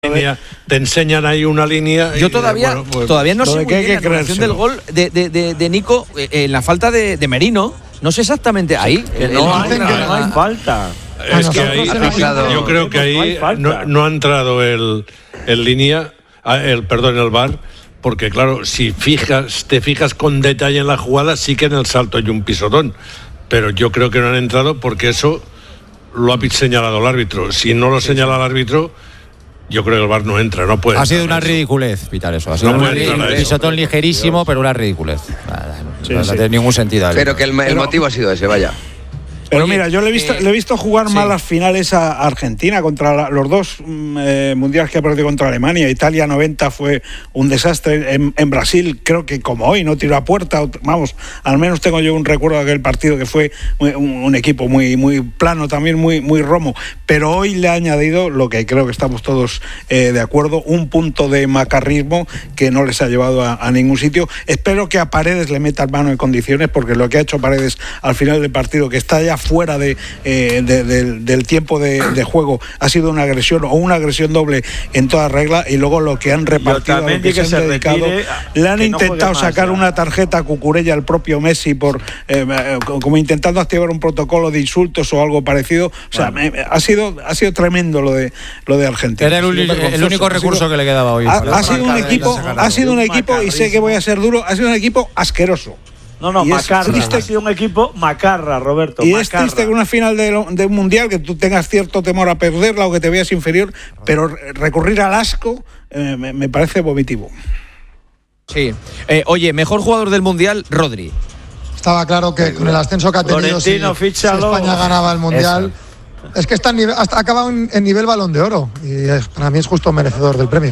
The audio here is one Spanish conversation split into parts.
línea, te enseñan ahí una línea. Yo todavía no sé muy bien la narración del gol de Nico en la falta de Merino. No sé exactamente ahí. No hay falta. Es que ahí, yo creo que ahí no ha entrado el línea, el VAR, porque claro, si te fijas con detalle en la jugada, sí que en el salto hay un pisotón, pero yo creo que no han entrado porque eso lo ha señalado el árbitro. Si no lo señala el árbitro, yo creo que el VAR no entra, no puede. Ha sido una ridiculez, pitar eso. Ha sido un pisotón ligerísimo, pero una ridiculez. No tiene ningún sentido. Pero que el motivo ha sido ese, vaya. Pero mira, yo le he visto jugar mal las finales a Argentina contra los dos mundiales que ha perdido contra Alemania. Italia 90 fue un desastre. En Brasil creo que como hoy no tiró a puerta. Vamos, al menos tengo yo un recuerdo de aquel partido que fue un equipo muy plano, también muy romo. Pero hoy le ha añadido, lo que creo que estamos todos de acuerdo, un punto de macarrismo que no les ha llevado a ningún sitio. Espero que a Paredes le metan mano en condiciones, porque lo que ha hecho Paredes al final del partido, que está ya fuera del tiempo de juego, ha sido una agresión o una agresión doble en toda regla. Y luego lo que han repartido, a lo que se han dedicado, le han intentado sacar una tarjeta a Cucurella al propio Messi por como intentando activar un protocolo de insultos o algo parecido. O sea, ha sido tremendo lo de Argentina. Era el único recurso que le quedaba hoy. Ha sido un equipo, y sé que voy a ser duro, ha sido un equipo asqueroso. No, macarra. Ha sido un equipo macarra, Roberto. Y es triste que una final de un mundial, que tú tengas cierto temor a perderla o que te veas inferior, pero recurrir al asco me parece vomitivo. Sí. Oye, mejor jugador del mundial, Rodri. Estaba claro que con el ascenso que ha tenido, si España ganaba el mundial. Es que está ha acabado en nivel Balón de Oro. Y para mí es justo merecedor del premio.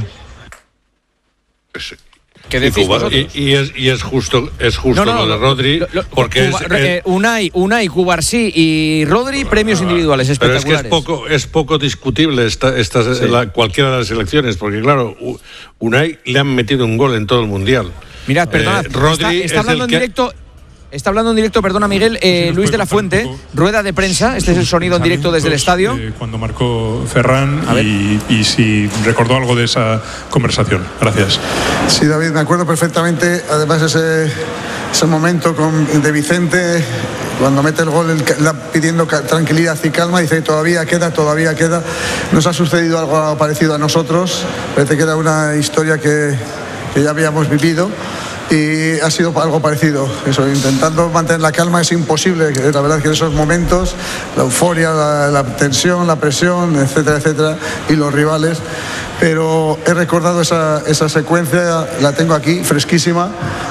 ¿Qué decís vosotros? Y es justo lo de Rodri, porque Unai, Cubarsí y Rodri, premios individuales espectaculares. Pero es poco discutible cualquiera de las selecciones, porque claro, Unai le han metido un gol en todo el mundial. Mirad, perdonad, Rodri está hablando en directo. Está hablando en directo, perdona Miguel, Luis de la Fuente, rueda de prensa. Este es el sonido en directo desde el estadio. Cuando marcó Ferran y si recordó algo de esa conversación. Gracias. Sí, David, me acuerdo perfectamente. Además, ese momento de Vicente, cuando mete el gol, pidiendo tranquilidad y calma, dice todavía queda. Nos ha sucedido algo parecido a nosotros. Parece que era una historia que ya habíamos vivido. Y ha sido algo parecido, eso, intentando mantener la calma es imposible, la verdad que en esos momentos, la euforia, la tensión, la presión, etcétera, y los rivales, pero he recordado esa secuencia, la tengo aquí, fresquísima,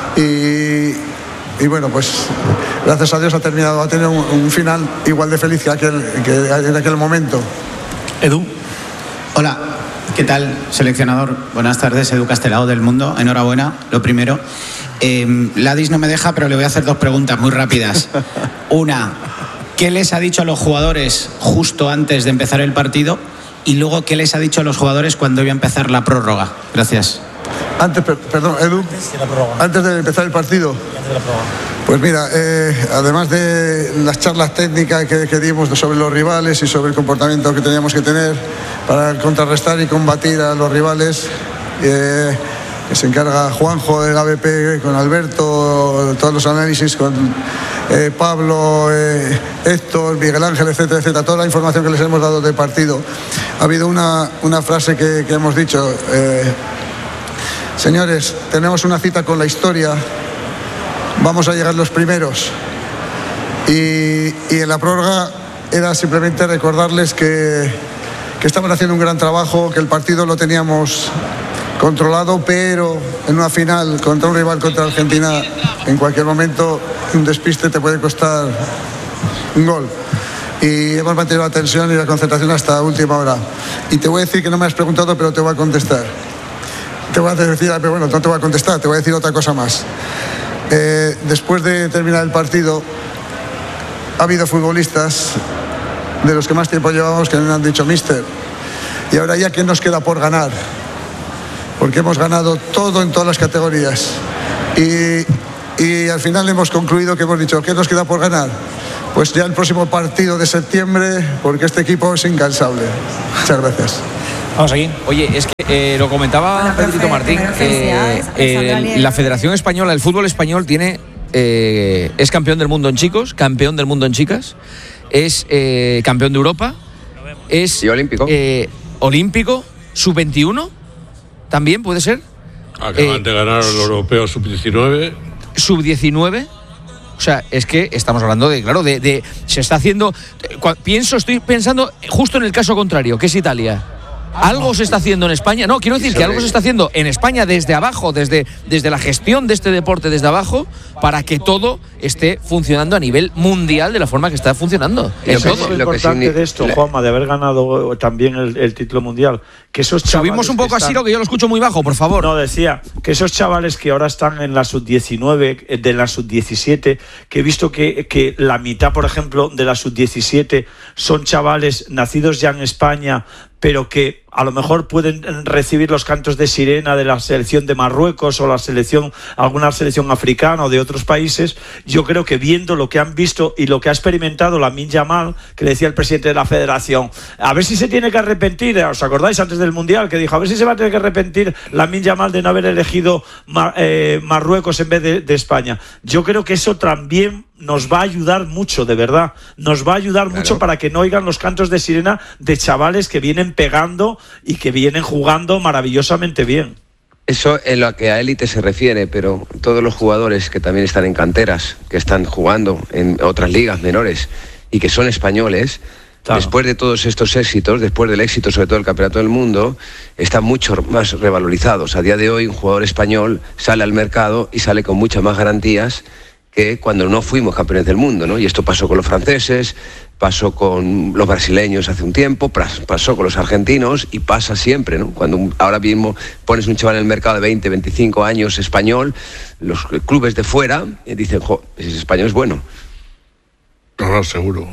y bueno, pues gracias a Dios ha tenido un final igual de feliz que en aquel momento. Edu. Hola. ¿Qué tal, seleccionador? Buenas tardes, Edu Castelao del Mundo. Enhorabuena, lo primero. Ladis no me deja, pero le voy a hacer dos preguntas muy rápidas. Una, ¿qué les ha dicho a los jugadores justo antes de empezar el partido? Y luego, ¿qué les ha dicho a los jugadores cuando iba a empezar la prórroga? Gracias. Perdón, Edu. Antes de empezar el partido. Antes de la prórroga. Pues mira, además de las charlas técnicas que dimos sobre los rivales y sobre el comportamiento que teníamos que tener para contrarrestar y combatir a los rivales, que se encarga Juanjo del ABP con Alberto, todos los análisis con Pablo, Héctor, Miguel Ángel, etcétera, toda la información que les hemos dado del partido. Ha habido una frase que hemos dicho, señores, tenemos una cita con la historia, vamos a llegar los primeros. Y en la prórroga era simplemente recordarles que estaban haciendo un gran trabajo, que el partido lo teníamos controlado, pero en una final contra un rival, contra Argentina, en cualquier momento un despiste te puede costar un gol. Y hemos mantenido la tensión y la concentración hasta última hora. Y te voy a decir que no me has preguntado, pero te voy a contestar. Te voy a decir, pero bueno, no te voy a contestar, te voy a decir otra cosa más. Después de terminar el partido, ha habido futbolistas de los que más tiempo llevamos que me han dicho, míster, y ahora ya, ¿qué nos queda por ganar? Porque hemos ganado todo en todas las categorías. Y al final hemos concluido que hemos dicho, ¿qué nos queda por ganar? Pues ya el próximo partido de septiembre, porque este equipo es incansable. Muchas gracias. Vamos aquí. Oye, es que lo comentaba Pedrito Martín, la Federación Española, el fútbol español tiene es campeón del mundo en chicos, campeón del mundo en chicas, es campeón de Europa, es olímpico, sub-21, también puede ser. Acaban de ganar el europeo sub-19. Sub-19. O sea, es que estamos hablando de se está haciendo. Estoy pensando justo en el caso contrario, que es Italia. Algo se está haciendo en España. No, quiero decir que algo se está haciendo en España desde abajo, desde la gestión de este deporte desde abajo, para que todo esté funcionando a nivel mundial de la forma que está funcionando. Eso es lo importante de esto, Juanma, de haber ganado también el título mundial. Que esos chavales subimos un poco así, que yo lo escucho muy bajo, por favor. No, decía que esos chavales que ahora están en la sub-19, de la sub-17, que he visto que la mitad, por ejemplo, de la sub-17 son chavales nacidos ya en España, pero que a lo mejor pueden recibir los cantos de sirena de la selección de Marruecos o alguna selección africana o de otros países. Yo creo que viendo lo que han visto y lo que ha experimentado Lamine Yamal, que le decía el presidente de la federación, a ver si se tiene que arrepentir, ¿os acordáis antes del Mundial? Que dijo, a ver si se va a tener que arrepentir Lamine Yamal de no haber elegido Marruecos en vez de España. Yo creo que eso también nos va a ayudar mucho, de verdad. Nos va a ayudar mucho para que no oigan los cantos de sirena de chavales que vienen pegando y que vienen jugando maravillosamente bien. Eso en lo que a élite se refiere, pero todos los jugadores que también están en canteras, que están jugando en otras ligas menores y que son españoles, claro, después de todos estos éxitos, después del éxito sobre todo del Campeonato del Mundo, están mucho más revalorizados. A día de hoy un jugador español sale al mercado y sale con muchas más garantías que cuando no fuimos campeones del mundo, ¿no? Y esto pasó con los franceses, pasó con los brasileños hace un tiempo, pasó con los argentinos y pasa siempre, ¿no? Cuando ahora mismo pones un chaval en el mercado de 20, 25 años español, los clubes de fuera dicen, ese español es bueno. No, seguro.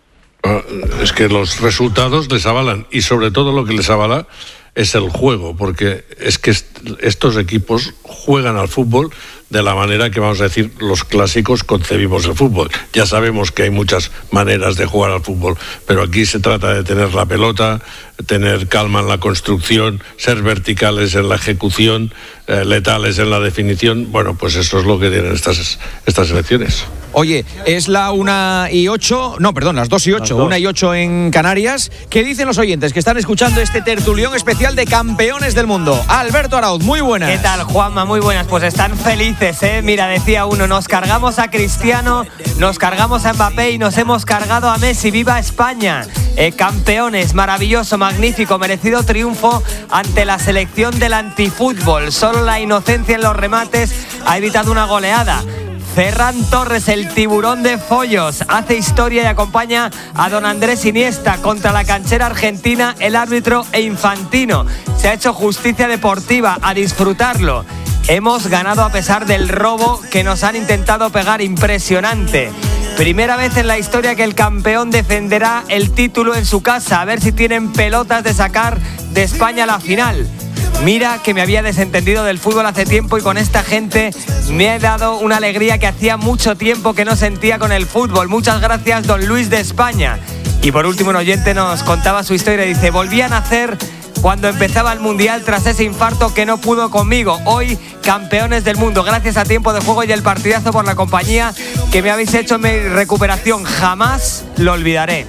Es que los resultados les avalan, y sobre todo lo que les avala es el juego, porque es que estos equipos juegan al fútbol de la manera que, vamos a decir, los clásicos concebimos el fútbol. Ya sabemos que hay muchas maneras de jugar al fútbol, pero aquí se trata de tener la pelota, tener calma en la construcción, ser verticales en la ejecución, letales en la definición. Bueno, pues eso es lo que tienen estas elecciones. Oye, es la 1:08, no, perdón, las 2:08, 1:08 en Canarias. ¿Qué dicen los oyentes que están escuchando este tertulión especial de campeones del mundo? Alberto Arauz, muy buenas. ¿Qué tal, Juanma? Muy buenas. Pues están felices, ¿eh? Mira, decía uno, nos cargamos a Cristiano, nos cargamos a Mbappé y nos hemos cargado a Messi. ¡Viva España! Campeones, maravilloso, magnífico, merecido triunfo ante la selección del antifútbol. Solo la inocencia en los remates ha evitado una goleada. Ferran Torres, el tiburón de Follos, hace historia y acompaña a don Andrés Iniesta contra la canchera argentina, el árbitro e Infantino. Se ha hecho justicia deportiva, a disfrutarlo. Hemos ganado a pesar del robo que nos han intentado pegar, impresionante. Primera vez en la historia que el campeón defenderá el título en su casa, a ver si tienen pelotas de sacar de España a la final. Mira que me había desentendido del fútbol hace tiempo y con esta gente me he dado una alegría que hacía mucho tiempo que no sentía con el fútbol. Muchas gracias, don Luis de España. Y por último, un oyente nos contaba su historia. Dice, volví a nacer cuando empezaba el Mundial tras ese infarto que no pudo conmigo. Hoy, campeones del mundo. Gracias a Tiempo de Juego y el partidazo por la compañía que me habéis hecho en mi recuperación. Jamás lo olvidaré.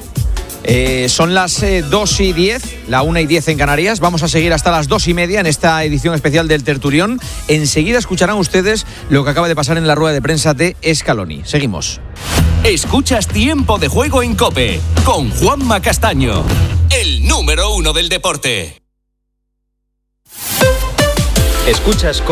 Son las 2:10, la 1:10 en Canarias. Vamos a seguir hasta las 2:30 en esta edición especial del Tertulión. Enseguida escucharán ustedes lo que acaba de pasar en la rueda de prensa de Scaloni. Seguimos. Escuchas Tiempo de Juego en COPE con Juanma Castaño, el número 1 del deporte. Escuchas